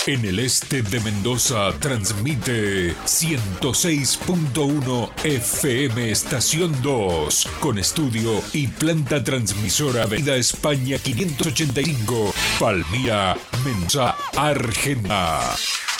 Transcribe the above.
En el este de Mendoza transmite 106.1 FM Estación 2, con estudio y planta transmisora Avenida España 585, Palmira, Mendoza, Argentina.